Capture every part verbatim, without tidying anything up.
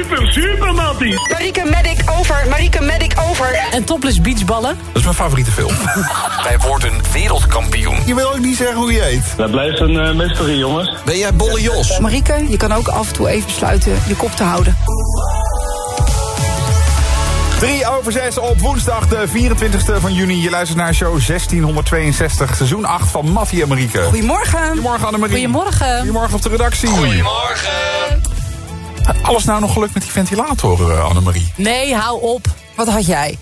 super, super, Mattie. Marieke Medic over, Marieke Medic over. En topless beachballen. Dat is mijn favoriete film. Wij worden wereldkampioen. Je wil ook niet zeggen hoe je heet. Dat blijft een uh, mystery, jongens. Ben jij Bolle Jos? Marieke, je kan ook af en toe even besluiten je kop te houden. Drie over zes op woensdag de vierentwintigste van juni. Je luistert naar show zestienhonderdtweeënzestig, seizoen acht van Mattie en Marieke. Goedemorgen. Goedemorgen Annemarie. Goedemorgen. Goedemorgen op de redactie. Goedemorgen. Alles nou nog gelukt met die ventilator, uh, Annemarie? Nee, hou op. Wat had jij?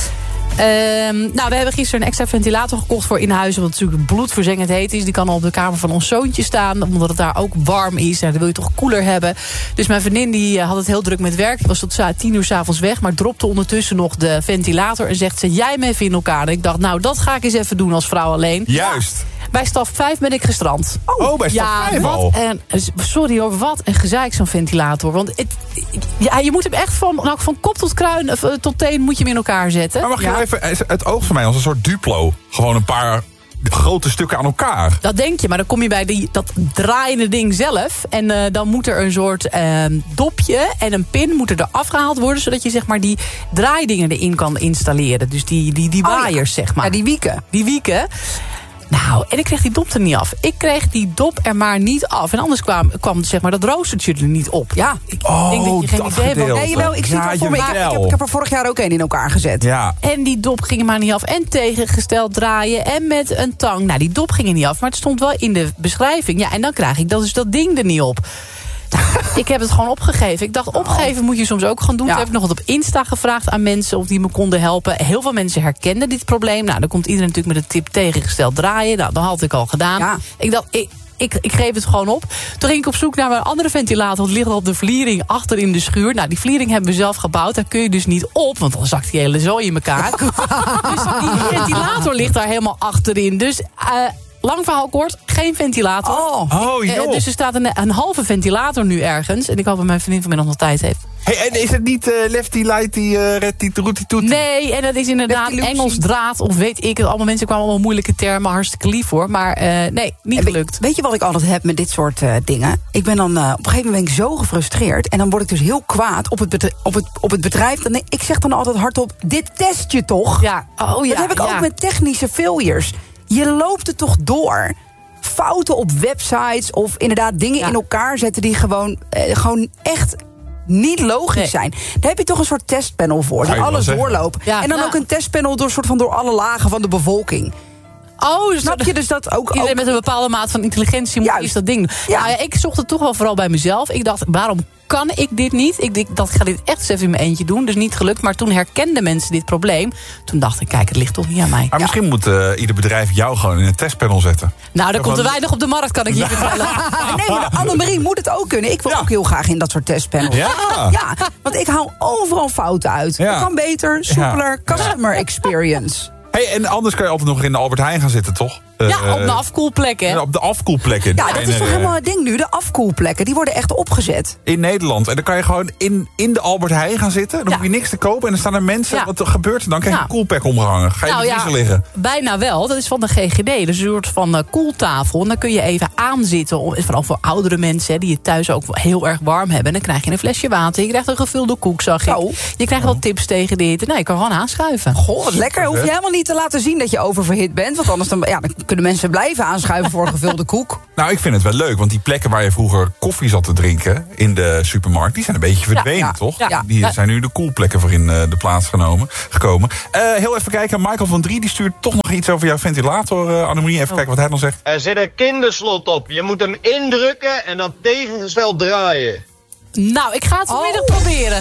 Um, nou, we hebben gisteren een extra ventilator gekocht voor in huis. Wat natuurlijk bloedverzengend heet is. Die kan al op de kamer van ons zoontje staan. Omdat het daar ook warm is. Nou, dan wil je toch koeler hebben. Dus mijn vriendin die had het heel druk met werk. Die was tot tien uur 's avonds weg. Maar dropte ondertussen nog de ventilator. En zegt, zet jij me even in elkaar? En ik dacht, nou, dat ga ik eens even doen als vrouw alleen. Juist. Bij stap vijf ben ik gestrand. Oh, oh bij stap ja, vijf wat al? En, sorry hoor, wat een gezeik zo'n ventilator. Want het, ja, je moet hem echt van, nou, van kop tot kruin, of, tot teen moet je hem in elkaar zetten. Maar mag je ja. even, het oogt voor mij als een soort Duplo. Gewoon een paar grote stukken aan elkaar. Dat denk je, maar dan kom je bij die, dat draaiende ding zelf. En uh, dan moet er een soort uh, dopje en een pin moeten er afgehaald worden. Zodat je zeg maar die draaidingen erin kan installeren. Dus die, die, die waaiers, oh, ja. zeg maar. Ja, die wieken. Die wieken. Nou, en ik kreeg die dop er niet af. Ik kreeg die dop er maar niet af. En anders kwam, kwam zeg maar dat roostertje er niet op. Ja, ik oh, denk dat je geen idee hebt. Nee, jawel, ik zie ja, het wel voor me. Ik, ik, heb, ik heb er vorig jaar ook een in elkaar gezet. Ja. En die dop ging er maar niet af. En tegengesteld draaien. En met een tang. Nou, die dop ging er niet af. Maar het stond wel in de beschrijving. Ja, en dan krijg ik dat, dus dat ding er niet op. Nou, ik heb het gewoon opgegeven. Ik dacht, opgeven moet je soms ook gaan doen. Ja. Toen heb ik nog wat op Insta gevraagd aan mensen of die me konden helpen. Heel veel mensen herkenden dit probleem. Nou, dan komt iedereen natuurlijk met de tip tegengesteld draaien. Nou, dat had ik al gedaan. Ja. Ik dacht, ik, ik, ik geef het gewoon op. Toen ging ik op zoek naar een andere ventilator. Het ligt op de vliering achter in de schuur. Nou, die vliering hebben we zelf gebouwd. Daar kun je dus niet op, want dan zakt die hele zooi in elkaar. Dus die ventilator ligt daar helemaal achterin. Dus... Uh, lang verhaal kort, geen ventilator. Oh, oh joh. Uh, dus er staat een, een halve ventilator nu ergens. En ik hoop dat mijn vriendin vanmiddag nog tijd heeft. Hey, en is het niet uh, lefty, lighty, uh, redty, rooty, toot? Nee, en dat is inderdaad Engels draad of weet ik het. Allemaal mensen kwamen allemaal moeilijke termen, hartstikke lief voor. Maar uh, nee, niet gelukt. Weet je wat ik altijd heb met dit soort uh, dingen? Ik ben dan uh, op een gegeven moment ben ik zo gefrustreerd. En dan word ik dus heel kwaad op het, bedrijf, op het, op het bedrijf. Dan, ik zeg dan altijd hardop, dit test je toch? Ja, oh ja. Dat heb ik ja. ook met technische failures. Je loopt het toch door. Fouten op websites of inderdaad dingen ja. in elkaar zetten die gewoon, eh, gewoon echt niet logisch nee. zijn. Daar heb je toch een soort testpanel voor. Die alles doorlopen. Ja, en dan nou. ook een testpanel door, soort van door alle lagen van de bevolking. Oh, dus snap je dus dat ook? Iedereen ook... met een bepaalde maat van intelligentie moet eens dat ding doen. Ja. Nou ja, ik zocht het toch wel vooral bij mezelf. Ik dacht, waarom kan ik dit niet? Ik denk, dat ga dit echt eens even in mijn eentje doen. Dus niet gelukt. Maar toen herkenden mensen dit probleem. Toen dacht ik, kijk, het ligt toch niet aan mij. Maar ja. misschien moet uh, ieder bedrijf jou gewoon in een testpanel zetten. Nou, dan komt er weinig op de markt, kan ik je vertellen. Nee, maar Annemarie moet het ook kunnen. Ik wil ja. ook heel graag in dat soort testpanels. Ja. ja, want ik haal overal fouten uit. Ja. Het kan beter, soepeler, ja. customer experience. Hey, en anders kan je altijd nog in de Albert Heijn gaan zitten, toch? Ja, uh, op de afkoelplekken. Ja, op de afkoelplekken. Ja, dat is toch helemaal het ding nu. De afkoelplekken, die worden echt opgezet. In Nederland. En dan kan je gewoon in, in de Albert Heijn gaan zitten. Dan ja. hoef je niks te kopen. En dan staan er mensen. Ja. Wat er gebeurt er dan? Krijg je ja. een koelpack omgehangen. Ga je nou, in de vriezer ja, liggen? Bijna wel. Dat is van de G G D. Dus een soort van uh, koeltafel. En dan kun je even aanzitten. Om, vooral voor oudere mensen hè, die het thuis ook heel erg warm hebben. En dan krijg je een flesje water. Je krijgt een gevulde koek, zag ik. Oh. Je krijgt wat tips tegen dit. Nou, je kan gewoon aanschuiven. Goh, wat lekker. Hoef je helemaal niet te laten zien dat je oververhit bent. Want anders dan, ja, dan kunnen mensen blijven aanschuiven voor een gevulde koek. Nou, ik vind het wel leuk, want die plekken waar je vroeger koffie zat te drinken in de supermarkt, die zijn een beetje verdwenen, ja, ja, toch? Ja, die ja. zijn nu de koelplekken voor in uh, de plaats genomen, gekomen. Uh, heel even kijken, Michael van Drie die stuurt toch nog iets over jouw ventilator, uh, Annemarie. Even oh. kijken wat hij dan zegt. Er zit een kinderslot op. Je moet hem indrukken en dan tegengesteld draaien. Nou, ik ga het vanmiddag oh. proberen.